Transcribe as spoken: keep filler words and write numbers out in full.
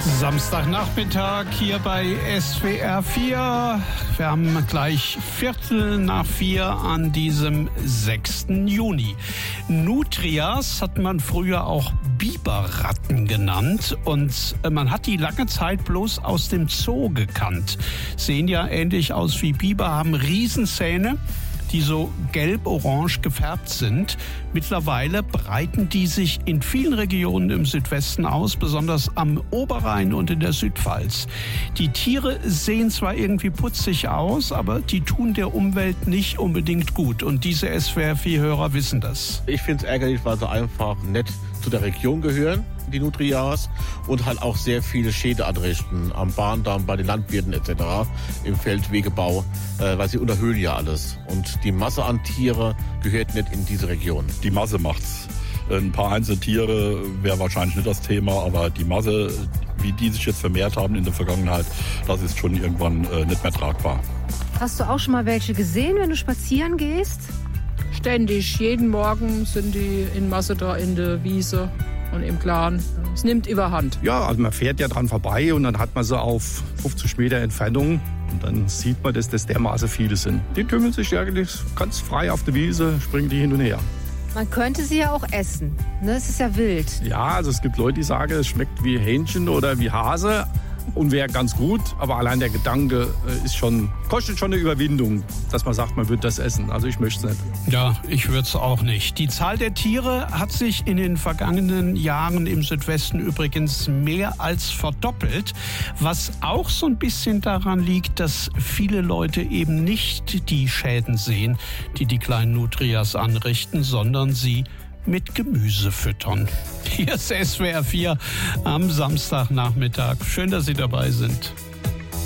Samstagnachmittag hier bei S W R vier. Wir haben gleich Viertel nach vier an diesem sechsten Juni. Nutrias hat man früher auch Biberratten genannt und man hat die lange Zeit bloß aus dem Zoo gekannt. Sehen ja ähnlich aus wie Biber, haben Riesenzähne, die so gelb-orange gefärbt sind. Mittlerweile breiten die sich in vielen Regionen im Südwesten aus, besonders am Oberrhein und in der Südpfalz. Die Tiere sehen zwar irgendwie putzig aus, aber die tun der Umwelt nicht unbedingt gut. Und diese S W R vier Hörer wissen das. Ich finde es ärgerlich, weil sie einfach nicht zu der Region gehören, die Nutrias, und halt auch sehr viele Schäden anrichten am Bahndamm, bei den Landwirten et cetera im Feldwegebau, äh, weil sie unterhöhlen ja alles. Und die Masse an Tiere gehört nicht in diese Region. Die Masse macht's. Ein paar einzelne Tiere wäre wahrscheinlich nicht das Thema, aber die Masse, wie die sich jetzt vermehrt haben in der Vergangenheit, das ist schon irgendwann äh, nicht mehr tragbar. Hast du auch schon mal welche gesehen, wenn du spazieren gehst? Ständig, jeden Morgen sind die in Masse da in der Wiese und im Clan. Es nimmt überhand. Ja, also man fährt ja dran vorbei und dann hat man sie auf fünfzig Meter Entfernung. Und dann sieht man, dass das dermaßen viele sind. Die tümmeln sich eigentlich ganz frei auf der Wiese, springen die hin und her. Man könnte sie ja auch essen. Ne? Es ist ja wild. Ja, also es gibt Leute, die sagen, es schmeckt wie Hähnchen oder wie Hase und wäre ganz gut. Aber allein der Gedanke ist schon, kostet schon eine Überwindung, dass man sagt, man wird das essen. Also ich möchte es nicht. Ja, ich würde es auch nicht. Die Zahl der Tiere hat sich in den vergangenen Jahren im Südwesten übrigens mehr als verdoppelt. Was auch so ein bisschen daran liegt, dass viele Leute eben nicht die Schäden sehen, die die kleinen Nutrias anrichten, sondern sie mit Gemüse füttern. Hier ist S W R vier am Samstagnachmittag. Schön, dass Sie dabei sind.